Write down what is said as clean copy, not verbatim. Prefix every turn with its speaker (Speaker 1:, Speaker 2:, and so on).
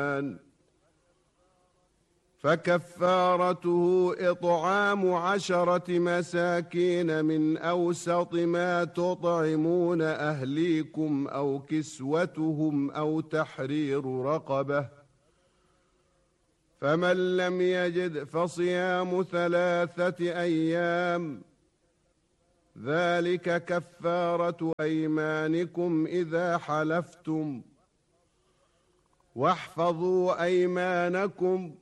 Speaker 1: فكفارته إطعام 10 مساكين من أوسط ما تطعمون أهليكم أو كسوتهم أو تحرير رقبة، فمن لم يجد فصيام 3 أيام، ذلك كفارة أيمانكم إذا حلفتم، واحفظوا أيمانكم،